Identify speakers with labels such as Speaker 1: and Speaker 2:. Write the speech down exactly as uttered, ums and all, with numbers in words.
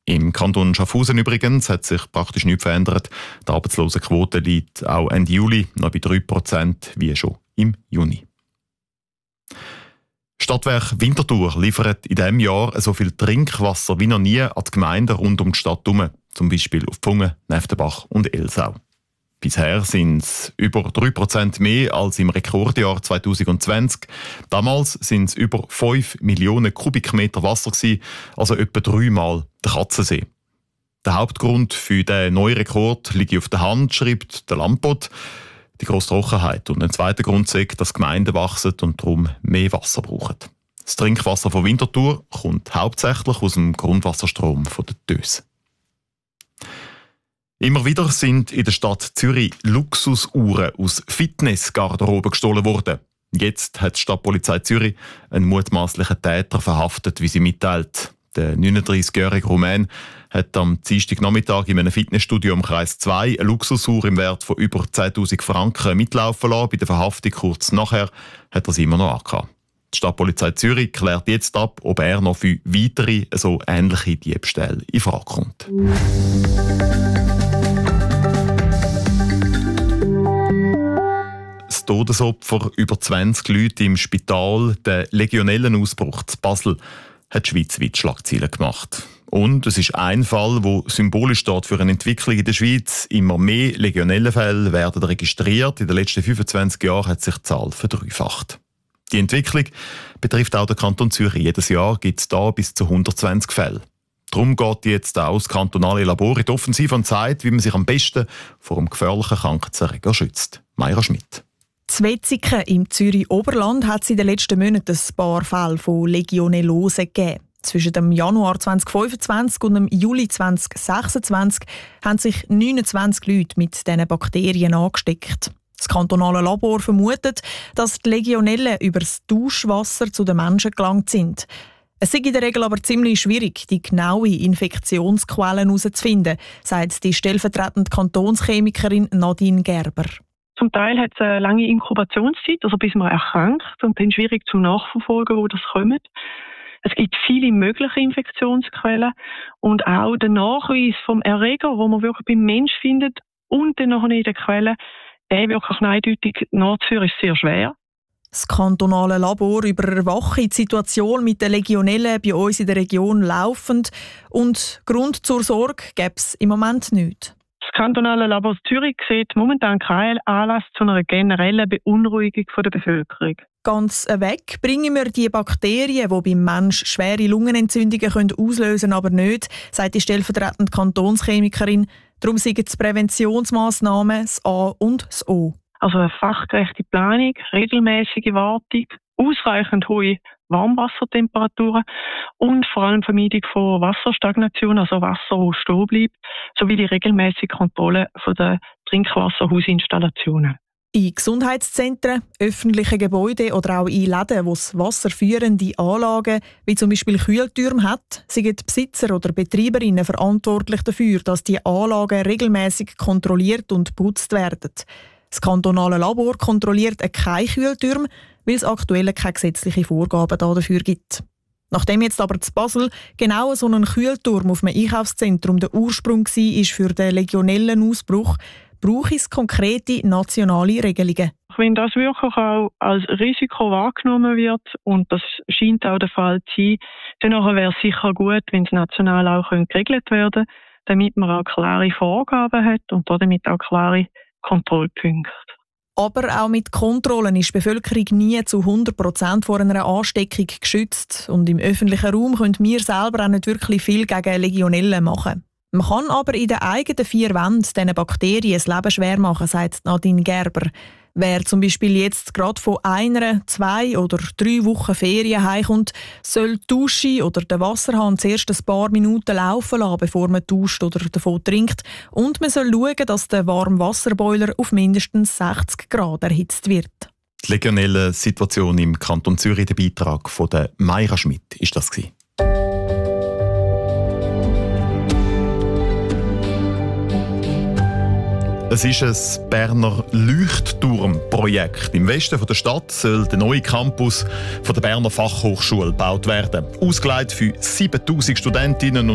Speaker 1: Im Kanton Schaffhausen übrigens hat sich praktisch nichts verändert. Die Arbeitslosenquote liegt auch Ende Juli noch bei drei Prozent, wie schon im Juni. Stadtwerke Winterthur liefert in diesem Jahr so viel Trinkwasser wie noch nie an die Gemeinden rund um die Stadt herum, zum Beispiel auf Pfungen, Neftenbach und Elsau. Bisher sind es über drei Prozent mehr als im Rekordjahr zwanzig zwanzig. Damals sind es über fünf Millionen Kubikmeter Wasser gewesen, also etwa dreimal der Katzensee. Der Hauptgrund für diesen neuen Rekord liegt auf der Hand, schreibt der Landbot, die grosse Trockenheit. Und ein zweiter Grund ist, dass Gemeinden wachsen und darum mehr Wasser brauchen. Das Trinkwasser von Winterthur kommt hauptsächlich aus dem Grundwasserstrom von der Tös. Immer wieder sind in der Stadt Zürich Luxusuhren aus Fitnessgarderoben gestohlen worden. Jetzt hat die Stadtpolizei Zürich einen mutmaßlichen Täter verhaftet, wie sie mitteilt. Der neununddreißigjährige Rumän hat am Dienstagnachmittag in einem Fitnessstudio im Kreis zwei eine Luxusuhr im Wert von über zehntausend Franken mitlaufen lassen. Bei der Verhaftung kurz nachher hat er sie immer noch angehabt. Die Stadtpolizei Zürich klärt jetzt ab, ob er noch für weitere so ähnliche Diebstähle in Frage kommt. Das Todesopfer über zwanzig Leute im Spital, der Legionellenausbruch in Basel, hat schweizweit Schlagzeilen gemacht. Und es ist ein Fall, der symbolisch steht für eine Entwicklung in der Schweiz. Immer mehr Legionellenfälle werden registriert. In den letzten fünfundzwanzig Jahren hat sich die Zahl verdreifacht. Die Entwicklung betrifft auch den Kanton Zürich. Jedes Jahr gibt es da bis zu hundertzwanzig Fälle. Darum geht jetzt auch das kantonale Labor in die Offensive und zeigt, wie man sich am besten vor einem gefährlichen Krankheitserreger schützt. Mayra Schmidt.
Speaker 2: In Wetzikon im Zürich-Oberland hat es in den letzten Monaten ein paar Fälle von Legionellose gegeben. Zwischen dem Januar zweitausendfünfundzwanzig und dem Juli zweitausendsechsundzwanzig haben sich neunundzwanzig Leute mit diesen Bakterien angesteckt. Das kantonale Labor vermutet, dass die Legionellen über das Duschwasser zu den Menschen gelangt sind. Es ist in der Regel aber ziemlich schwierig, die genaue Infektionsquellen herauszufinden, sagt die stellvertretende Kantonschemikerin Nadine Gerber.
Speaker 3: Zum Teil hat es eine lange Inkubationszeit, also bis man erkrankt, und dann schwierig zu nachverfolgen, wo das kommt. Es gibt viele mögliche Infektionsquellen und auch der Nachweis vom Erreger, wo man wirklich beim Mensch findet und dann noch in der Quelle, der wirklich eindeutig nachzuführen, ist sehr schwer.
Speaker 2: Das kantonale Labor überwacht die Situation mit den Legionellen bei uns in der Region laufend und Grund zur Sorge gäbe es im Moment nicht.
Speaker 3: Das kantonale Labor Zürich sieht momentan keinen Anlass zu einer generellen Beunruhigung der Bevölkerung.
Speaker 2: Ganz weg bringen wir die Bakterien, die beim Menschen schwere Lungenentzündungen auslösen können, aber nicht, sagt die stellvertretende Kantonschemikerin. Darum sind die Präventionsmaßnahmen das A und das O.
Speaker 3: Also eine fachgerechte Planung, regelmäßige Wartung, ausreichend hohe Warmwassertemperaturen und vor allem Vermeidung von Wasserstagnation, also Wasser, das stehen bleibt, sowie die regelmäßige Kontrolle der Trinkwasserhausinstallationen.
Speaker 2: In Gesundheitszentren, öffentlichen Gebäuden oder auch in Läden, wo es wasserführende Anlagen wie zum Beispiel Kühltürme hat, sind die Besitzer oder Betreiberinnen verantwortlich dafür, dass die Anlagen regelmäßig kontrolliert und geputzt werden. Das kantonale Labor kontrolliert keine Kühltürme, weil es aktuell keine gesetzlichen Vorgaben dafür gibt. Nachdem jetzt aber zu Basel genau so ein Kühlturm auf einem Einkaufszentrum der Ursprung war für den Legionellenausbruch, braucht es konkrete nationale Regelungen.
Speaker 3: Wenn das wirklich auch als Risiko wahrgenommen wird, und das scheint auch der Fall zu sein, dann wäre es sicher gut, wenn es national auch geregelt werden könnte, damit man auch klare Vorgaben hat und damit auch klare Kontrollpunkte.
Speaker 2: Aber auch mit Kontrollen ist die Bevölkerung nie zu hundert Prozent vor einer Ansteckung geschützt. Und im öffentlichen Raum können wir selber auch nicht wirklich viel gegen Legionellen machen. Man kann aber in den eigenen vier Wänden diesen Bakterien das Leben schwer machen, sagt Nadine Gerber. Wer zum Beispiel jetzt gerade von einer, zwei oder drei Wochen Ferien heimkommt, soll die Dusche oder den Wasserhahn zuerst ein paar Minuten laufen lassen, bevor man duscht oder davon trinkt. Und man soll schauen, dass der Warmwasserboiler auf mindestens sechzig Grad erhitzt wird.
Speaker 1: Die Legionellen-Situation im Kanton Zürich, der Beitrag von der Mayra Schmidt, ist das gewesen. Es ist ein Berner Leuchtturmprojekt. Im Westen der Stadt soll der neue Campus der Berner Fachhochschule gebaut werden. Ausgelegt für siebentausend Studentinnen und